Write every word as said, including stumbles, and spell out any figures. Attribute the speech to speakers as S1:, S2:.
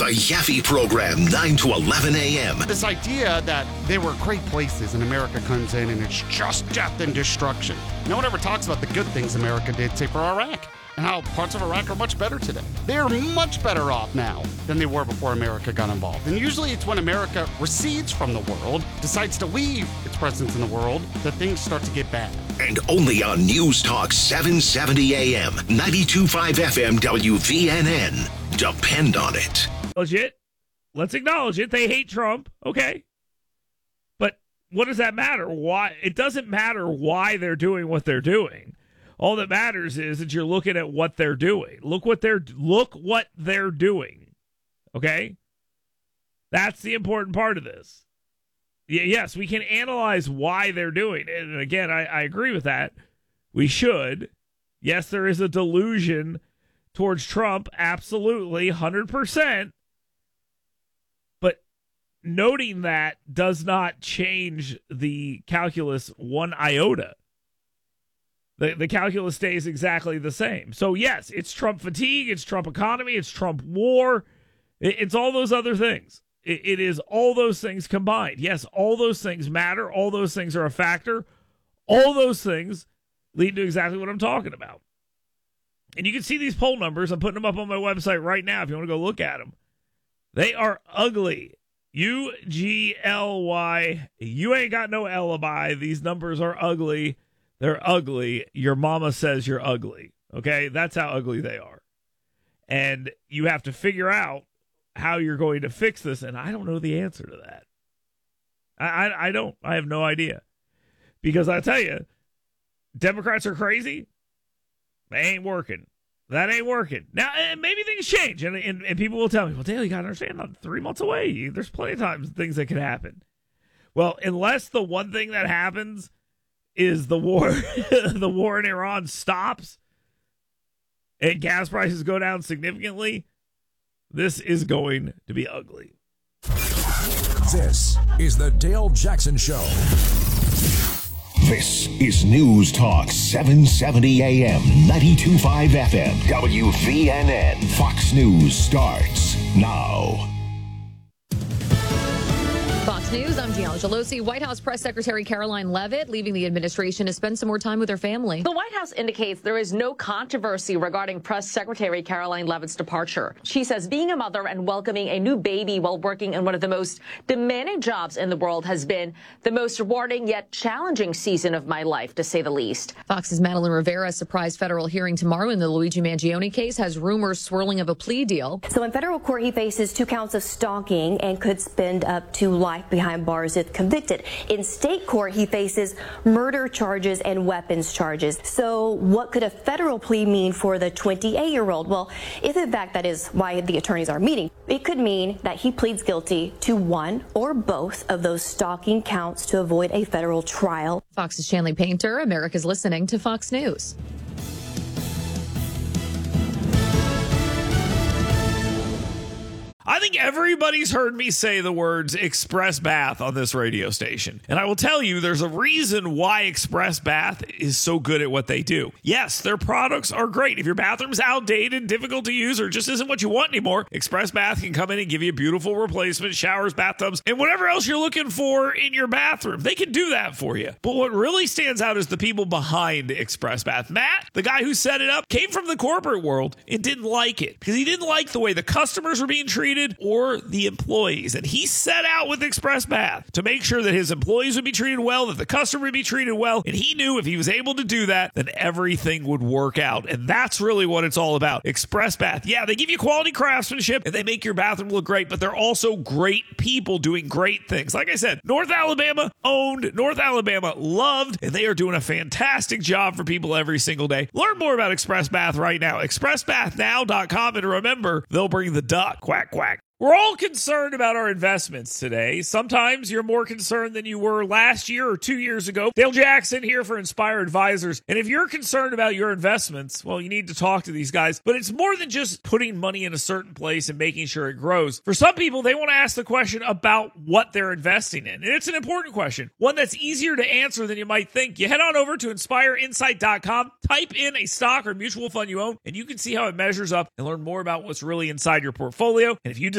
S1: The Yaffe Program, nine to eleven a.m.
S2: This idea that they were great places and America comes in and it's just death and destruction. No one ever talks about the good things America did, say, for Iraq, and how parts of Iraq are much better today. They're much better off now than they were before America got involved. And usually it's when America recedes from the world, decides to leave its presence in the world, that things start to get bad.
S1: And only on News Talk seven seventy a.m., ninety-two point five F M W V N N. Depend on it.
S3: Legit. Let's acknowledge it. They hate Trump. Okay. But what does that matter? Why? It doesn't matter why they're doing what they're doing. All that matters is that you're looking at what they're doing. Look what they're look what they're doing. Okay? That's the important part of this. Yes, we can analyze why they're doing it. And again, I, I agree with that. We should. Yes, there is a delusion towards Trump. Absolutely, one hundred percent. But noting that does not change the calculus one iota. The, the calculus stays exactly the same. So, yes, it's Trump fatigue, it's Trump economy, it's Trump war. It, it's all those other things. It, it is all those things combined. Yes, all those things matter. All those things are a factor. All those things lead to exactly what I'm talking about. And you can see these poll numbers. I'm putting them up on my website right now if you want to go look at them. They are ugly. U G L Y. You ain't got no alibi. These numbers are ugly. They're ugly. Your mama says you're ugly. Okay? That's how ugly they are. And you have to figure out how you're going to fix this, and I don't know the answer to that. I, I, I don't. I have no idea. Because I tell you, Democrats are crazy. They ain't working. That ain't working. Now, maybe things change, and, and, and people will tell me, well, Dale, you got to understand, I'm three months away. There's plenty of times things that can happen. Well, unless the one thing that happens is the war, the war in Iran stops and gas prices go down significantly, this is going to be ugly.
S4: This is the Dale Jackson Show.
S1: This is News Talk seven seventy a.m., ninety-two point five F M, W V N N. Fox News starts now.
S5: Fox News, I'm Gianna Gelosi. White House Press Secretary Caroline Leavitt leaving the administration to spend some more time with her family.
S6: The White House indicates there is no controversy regarding Press Secretary Caroline Leavitt's departure. She says being a mother and welcoming a new baby while working in one of the most demanding jobs in the world has been the most rewarding yet challenging season of my life, to say the least.
S5: Fox's Madeline Rivera surprise federal hearing tomorrow in the Luigi Mangione case has rumors swirling of a plea deal.
S7: So in federal court, he faces two counts of stalking and could spend up to life behind bars if convicted. In state court, he faces murder charges and weapons charges. So what could a federal plea mean for the twenty-eight-year-old? Well, if in fact that is why the attorneys are meeting, it could mean that he pleads guilty to one or both of those stalking counts to avoid a federal trial.
S5: Fox's Shanley Painter, America's listening to Fox News.
S3: I think everybody's heard me say the words Express Bath on this radio station. And I will tell you, there's a reason why Express Bath is so good at what they do. Yes, their products are great. If your bathroom's outdated, difficult to use, or just isn't what you want anymore, Express Bath can come in and give you a beautiful replacement, showers, bathtubs, and whatever else you're looking for in your bathroom. They can do that for you. But what really stands out is the people behind Express Bath. Matt, the guy who set it up, came from the corporate world and didn't like it because he didn't like the way the customers were being treated or the employees. And he set out with Express Bath to make sure that his employees would be treated well, that the customer would be treated well. And he knew if he was able to do that, then everything would work out. And that's really what it's all about. Express Bath. Yeah, they give you quality craftsmanship and they make your bathroom look great, but they're also great people doing great things. Like I said, North Alabama owned, North Alabama loved, and they are doing a fantastic job for people every single day. Learn more about Express Bath right now. express bath now dot com. And remember, they'll bring the duck. Quack, quack. We're all concerned about our investments today. Sometimes you're more concerned than you were last year or two years ago. Dale Jackson here for Inspire Advisors. And if you're concerned about your investments, well, you need to talk to these guys. But it's more than just putting money in a certain place and making sure it grows. For some people, they want to ask the question about what they're investing in. And it's an important question, one that's easier to answer than you might think. You head on over to inspire insight dot com, type in a stock or mutual fund you own, and you can see how it measures up and learn more about what's really inside your portfolio. And if you